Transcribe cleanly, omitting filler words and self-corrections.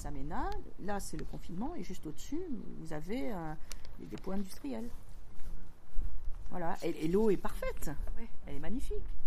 Samena, là c'est le confinement, et juste au-dessus, vous avez des pots industriels. Voilà, et l'eau est parfaite, elle est magnifique.